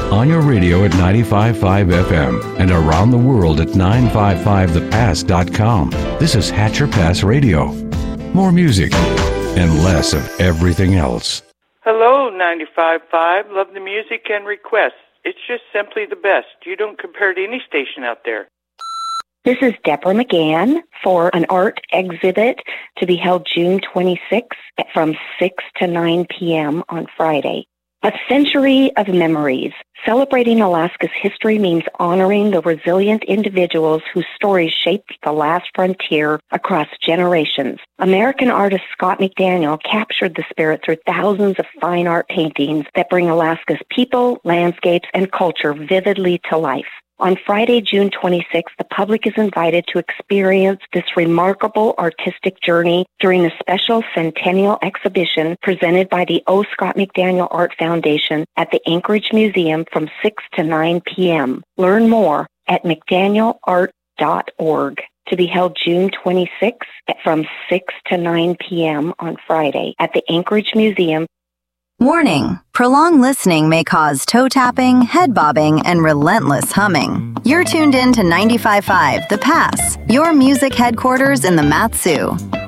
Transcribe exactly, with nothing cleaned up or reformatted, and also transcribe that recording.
On your radio at ninety-five point five F M and around the world at nine five five the pass dot com. This is Hatcher Pass Radio. More music and less of everything else. Hello, ninety-five point five. Love the music and requests. It's just simply the best. You don't compare to any station out there. This is Deborah McGann for an art exhibit to be held June twenty-sixth from six to nine p.m. on Friday. A Century of Memories. Celebrating Alaska's history means honoring the resilient individuals whose stories shaped the last frontier across generations. American artist Scott McDaniel captured the spirit through thousands of fine art paintings that bring Alaska's people, landscapes, and culture vividly to life. On Friday, June twenty-sixth, the public is invited to experience this remarkable artistic journey during a special centennial exhibition presented by the O. Scott McDaniel Art Foundation at the Anchorage Museum from six to nine p.m. Learn more at mcdaniel art dot org. To be held June twenty-sixth from six to nine p.m. on Friday at the Anchorage Museum. Warning, prolonged listening may cause toe tapping, head bobbing, and relentless humming. You're tuned in to ninety-five point five The Pass, your music headquarters in the Mat-Su.